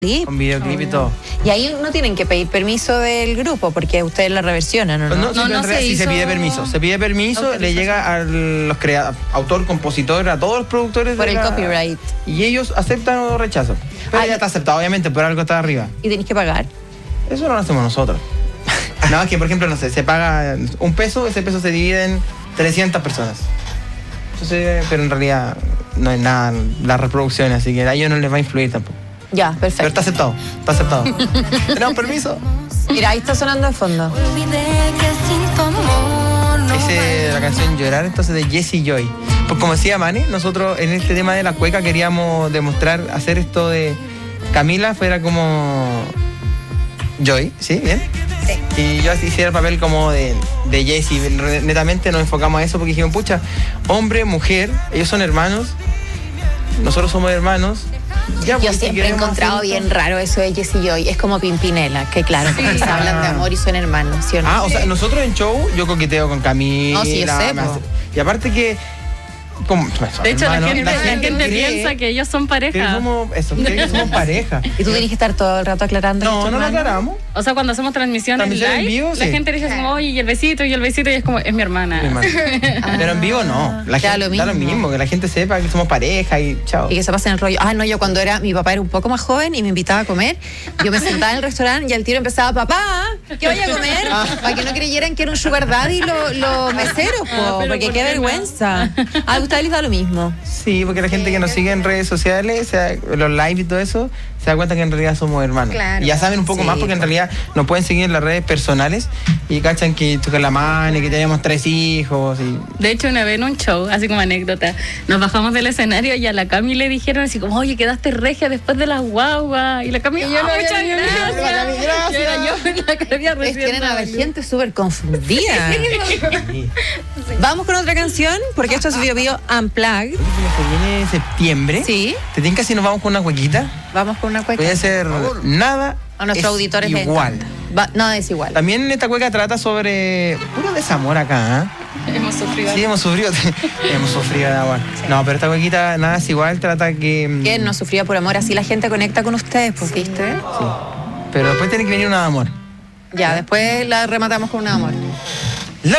Con videoclip y todo. Y ahí no tienen que pedir permiso del grupo porque ustedes la reversionan, ¿o no? No, en realidad sí se pide permiso. Se pide permiso, le llega a los autor, compositor, a todos los productores. Por el copyright. Y ellos aceptan o rechazan. Pero ya está aceptado, obviamente, por algo está arriba. ¿Y tenés que pagar? Eso no lo hacemos nosotros. No, es que por ejemplo, no sé, se paga $1, ese peso se divide en 300 personas. Entonces, pero en realidad no es nada la reproducción, así que a ellos no les va a influir tampoco. Ya, perfecto. Pero está aceptado, está aceptado. ¿Tenemos permiso? Mira, ahí está sonando de fondo. Es la canción Llorar, entonces, de Jessie Joy. Pues como decía Mane, nosotros en este tema de la cueca queríamos demostrar, hacer esto de Camila fuera como Joy, ¿sí? ¿Bien? Sí. Y yo así hiciera el papel como de Jessie. Netamente nos enfocamos a eso porque dijimos, pucha, hombre, mujer, ellos son hermanos, nosotros somos hermanos. Ya, yo siempre he encontrado bien raro eso de Jessie Joy. Es como Pimpinela, que claro, porque se hablan de amor y son hermanos, ¿sí o no? O sea, nosotros en show yo coqueteo con Camila. No, sí, yo sé, y aparte que... de hecho, la gente piensa que ellos son pareja. Que somos pareja. ¿Y tú tienes que estar todo el rato aclarando? No lo aclaramos. O sea, cuando hacemos transmisiones live, en vivo, la gente dice como, oye, y el besito, y es como, es mi hermana. Pero en vivo no. La gente da lo mismo, que la gente sepa que somos pareja y chao. Y que se pasen el rollo. No, yo cuando mi papá era un poco más joven y me invitaba a comer, yo me sentaba en el restaurante y al tiro empezaba, papá, ¿qué vaya a comer? Para que no creyeran que era un sugar daddy los meseros, porque qué vergüenza. A ustedes les da lo mismo. Sí, porque la gente que nos sigue en redes sociales, los live y todo eso, se da cuenta que en realidad somos hermanos. Claro. Y ya saben un poco más porque en realidad nos pueden seguir en las redes personales y cachan que tocan la mano y que tenemos 3 hijos. De hecho, una vez en un show, así como anécdota, nos bajamos del escenario y a la Cami le dijeron así como, oye, quedaste regia después de las guaguas. Y la Cami, muchas gracias. Tienen a ver gente súper confundida. Vamos con otra canción, porque esto es Bio Bio Unplugged. Se viene septiembre. Sí. ¿Te tinca si nos vamos con una huequita? Vamos con una cueca. Voy a hacer nada. A nuestros auditores igual. Nada es igual. También esta cueca trata sobre puro desamor acá, Hemos sufrido. Sí, hemos sufrido de amor. Sí. No, pero esta cuequita nada es igual, trata que... ¿Quién no sufría por amor? Así la gente conecta con ustedes, pues, ¿viste? Sí. Pero después tiene que venir una de amor. Ya, después la rematamos con una de amor.